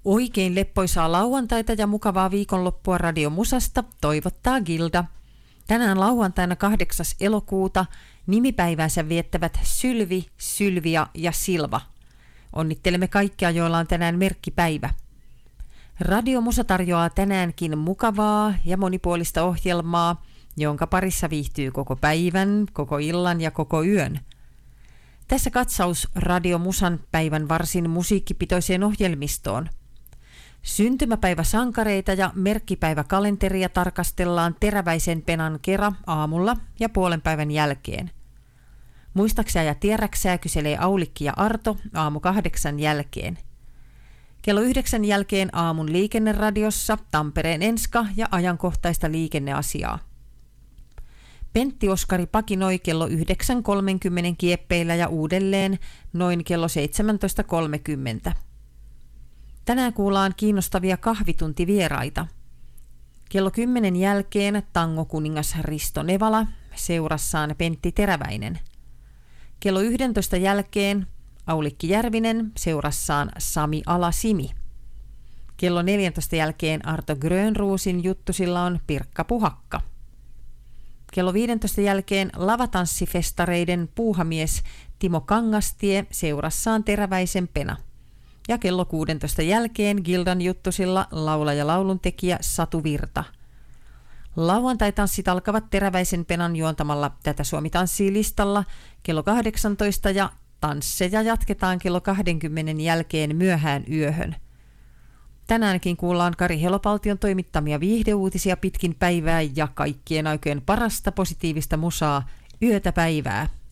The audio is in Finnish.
Oikein leppoisaa lauantaita ja mukavaa viikonloppua Radio Musasta toivottaa Gilda. Tänään lauantaina 8. elokuuta nimipäiväänsä viettävät Sylvi, Sylvia ja Silva. Onnittelemme kaikkia, joilla on tänään merkkipäivä. Radio Musa tarjoaa tänäänkin mukavaa ja monipuolista ohjelmaa, jonka parissa viihtyy koko päivän, koko illan ja koko yön. Tässä katsaus Radio Musan päivän varsin musiikkipitoiseen ohjelmistoon. Syntymäpäiväsankareita ja merkkipäiväkalenteria tarkastellaan Teräväisen penan kera aamulla ja puolen päivän jälkeen. Muistaksää ja tiedäksää kyselee Aulikki ja Arto aamu 8 jälkeen. Kello 9 jälkeen aamun liikenneradiossa Tampereen Enska ja ajankohtaista liikenneasiaa. Pentti Oskari pakinoi kello 9.30 kieppeillä ja uudelleen noin kello 17.30. Tänään kuullaan kiinnostavia kahvituntivieraita. Kello 10 jälkeen tangokuningas Risto Nevala, seurassaan Pentti Teräväinen. Kello 11 jälkeen Aulikki Järvinen, seurassaan Sami Alasimi. Kello 14 jälkeen Arto Grönroosin juttusilla on Pirkka Puhakka. Kello 15 jälkeen lavatanssifestareiden puuhamies Timo Kangastie, seurassaan Teräväisen pena. Ja kello 16 jälkeen Gildan juttusilla laulaja lauluntekijä Satu Virta. Lauantai-tanssit alkavat Teräväisen penan juontamalla Tätä Suomi tanssii -listalla kello 18 ja tansseja jatketaan kello 20 jälkeen myöhään yöhön. Tänäänkin kuullaan Kari Helopaltion toimittamia viihdeuutisia pitkin päivää ja kaikkien aikojen parasta positiivista musaa yötä päivää.